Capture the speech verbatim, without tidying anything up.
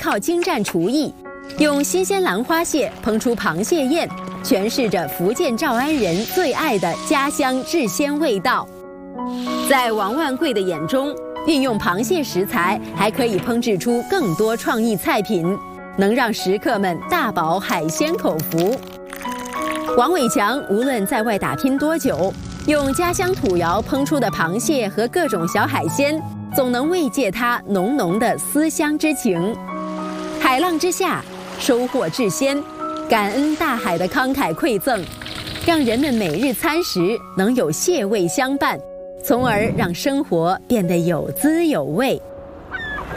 靠精湛厨艺，用新鲜兰花蟹烹出螃蟹宴，诠释着福建诏安人最爱的家乡制鲜味道。在王万贵的眼中，运用螃蟹食材还可以烹制出更多创意菜品，能让食客们大饱海鲜口福。王伟强无论在外打拼多久，用家乡土窑烹出的螃蟹和各种小海鲜，总能慰藉他浓浓的思乡之情。海浪之下，收获至鲜，感恩大海的慷慨馈赠，让人们每日餐食能有蟹味相伴，从而让生活变得有滋有味。